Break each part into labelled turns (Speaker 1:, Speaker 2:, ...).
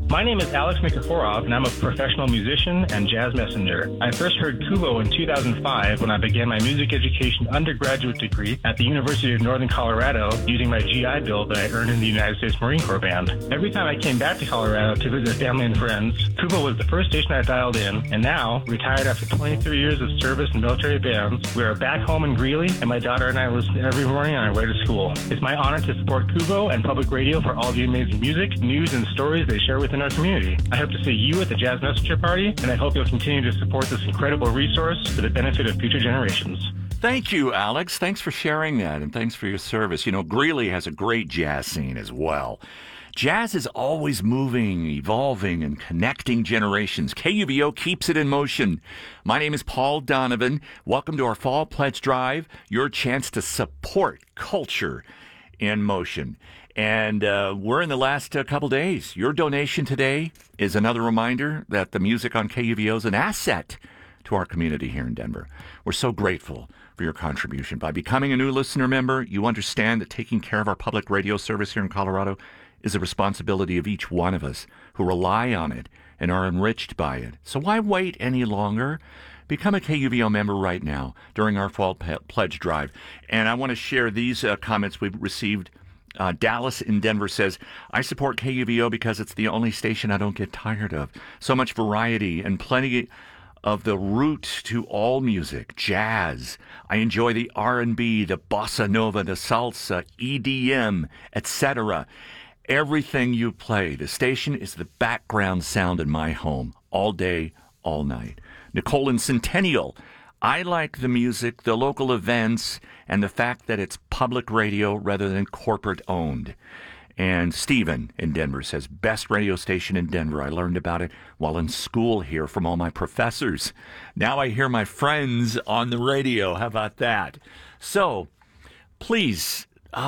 Speaker 1: My name is Alex Nikiforov, and I'm a professional musician and jazz messenger. I first heard Kubo in 2005 when I began my music education undergraduate degree at the University of Northern Colorado using my GI Bill that I earned in the United States Marine Corps Band. Every time I came back to Colorado to visit family and friends, Kubo was the first station I dialed in, and now, retired after 23 years of service in military bands, we are back home in Greeley, and my daughter and I listen every morning on our way to school. It's my honor to support Kubo and public radio for all the amazing music, news, and stories they share within our community. I hope to see you at the Jazz Messenger Party, and I hope you'll continue to support this incredible resource for the benefit of future generations.
Speaker 2: Thank you, Alex. Thanks for sharing that, and thanks for your service. You know, Greeley has a great jazz scene as well. Jazz is always moving, evolving, and connecting generations. KUVO keeps it in motion. My name is Paul Donovan. Welcome to our Fall Pledge Drive, your chance to support culture in motion. And we're in the last couple days. Your donation today is another reminder that the music on KUVO is an asset to our community here in Denver. We're so grateful for your contribution. By becoming a new listener member, you understand that taking care of our public radio service here in Colorado is a responsibility of each one of us who rely on it and are enriched by it. So why wait any longer? Become a KUVO member right now during our Fall Pledge Drive. And I want to share these comments we've received. Dallas in Denver says, I support KUVO because it's the only station I don't get tired of. So much variety and plenty of the root to all music, jazz. I enjoy the R&B, the bossa nova, the salsa, EDM, etc. Everything you play. The station is the background sound in my home, all day, all night. Nicole in Centennial, I like the music, the local events, and the fact that it's public radio rather than corporate owned. And Stephen in Denver says, best radio station in Denver. I learned about it while in school here from all my professors. Now I hear my friends on the radio. How about that? So, please,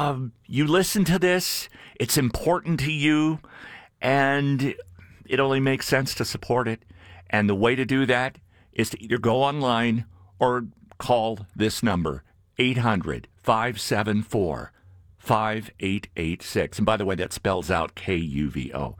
Speaker 2: you listen to this. It's important to you, and it only makes sense to support it. And the way to do that is to either go online or call this number, 800-574-5886. And by the way, that spells out KUVO.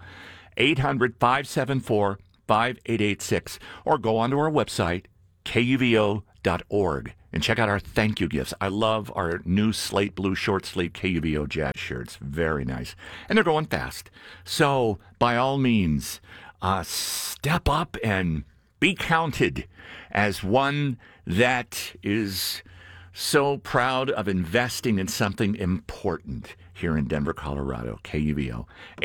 Speaker 2: 800-574-5886. Or go onto our website, kuvo.org, and check out our thank you gifts. I love our new slate blue short sleeve KUVO jazz shirts. Very nice. And they're going fast. So, by all means, step up and be counted as one that is so proud of investing in something important here in Denver, Colorado. KUVO.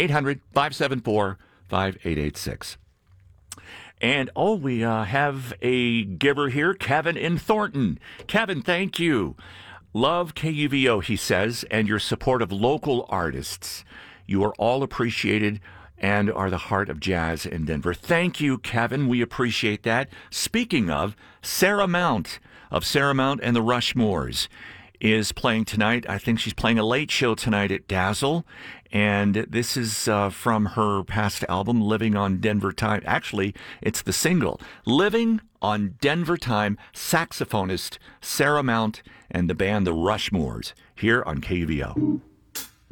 Speaker 2: 800-574-5886. And, we have a giver here, Kevin in Thornton. Kevin, thank you. Love KUVO, he says, and your support of local artists. You are all appreciated and are the heart of jazz in Denver. Thank you, Kevin. We appreciate that. Speaking of, Sarah Mount of Sarah Mount and the Rushmores is playing tonight. I think she's playing a late show tonight at Dazzle. And this is from her past album, Living on Denver Time. Actually, it's the single, Living on Denver Time, saxophonist Sarah Mount and the band The Rushmores, here on KUVO.